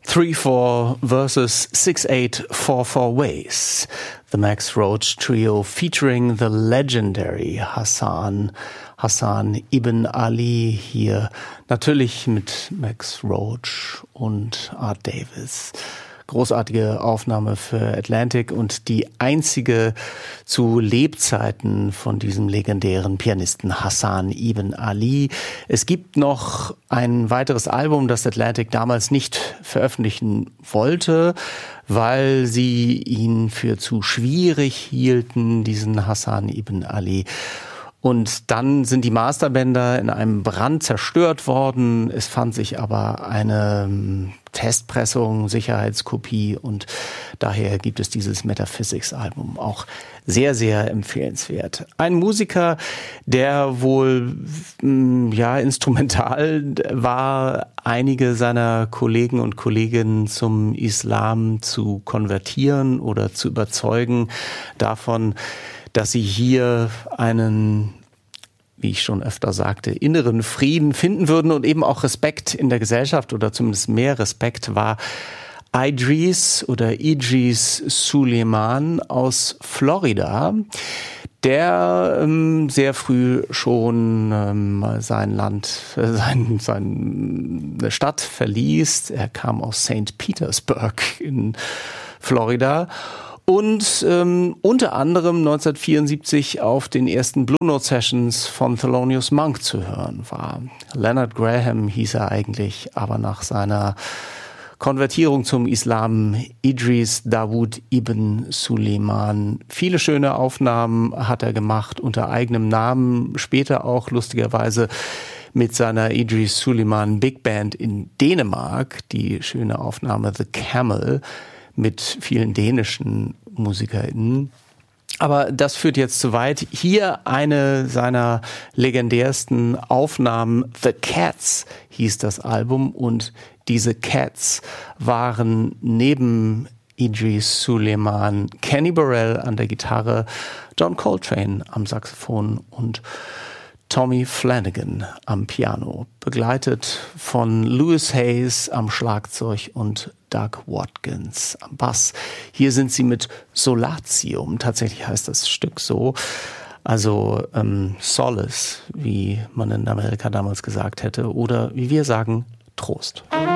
3/4 versus 6/8 ways. The Max Roach Trio featuring the legendary Hassan Ibn Ali hier. Natürlich mit Max Roach und Art Davis. Großartige Aufnahme für Atlantic und die einzige zu Lebzeiten von diesem legendären Pianisten Hassan Ibn Ali. Es gibt noch ein weiteres Album, das Atlantic damals nicht veröffentlichen wollte, weil sie ihn für zu schwierig hielten, diesen Hassan Ibn Ali. Und dann sind die Masterbänder in einem Brand zerstört worden. Es fand sich aber eine Testpressung, Sicherheitskopie und daher gibt es dieses Metaphysics-Album. Auch sehr, sehr empfehlenswert. Ein Musiker, der wohl instrumental war, einige seiner Kollegen und Kolleginnen zum Islam zu konvertieren oder zu überzeugen davon, dass sie hier einen, wie ich schon öfter sagte, inneren Frieden finden würden und eben auch Respekt in der Gesellschaft oder zumindest mehr Respekt, war Idris Suleiman aus Florida, der sehr früh schon seine Stadt verließ. Er kam aus St. Petersburg in Florida. Und unter anderem 1974 auf den ersten Blue Note Sessions von Thelonious Monk zu hören war. Leonard Graham hieß er eigentlich, aber nach seiner Konvertierung zum Islam Idris Dawood Ibn Suleiman. Viele schöne Aufnahmen hat er gemacht unter eigenem Namen, später auch lustigerweise mit seiner Idris Suleiman Big Band in Dänemark, die schöne Aufnahme The Camel, mit vielen dänischen MusikerInnen. Aber das führt jetzt zu weit. Hier eine seiner legendärsten Aufnahmen. The Cats hieß das Album und diese Cats waren neben Idris Suleiman Kenny Burrell an der Gitarre, John Coltrane am Saxophon und Tommy Flanagan am Piano, begleitet von Louis Hayes am Schlagzeug und Doug Watkins am Bass. Hier sind sie mit Solatium, tatsächlich heißt das Stück so, also Solace, wie man in Amerika damals gesagt hätte, oder wie wir sagen, Trost.